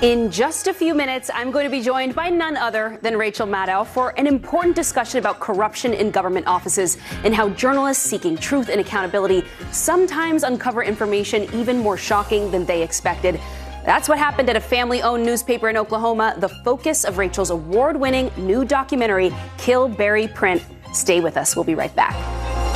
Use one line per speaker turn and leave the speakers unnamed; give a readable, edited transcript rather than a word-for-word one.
In just a few minutes, I'm going to be joined by none other than Rachel Maddow for an important discussion about corruption in government offices and how journalists seeking truth and accountability sometimes uncover information even more shocking than they expected. That's what happened at a family-owned newspaper in Oklahoma, the focus of Rachel's award-winning new documentary, Kill Barry Print. Stay with us. We'll be right back.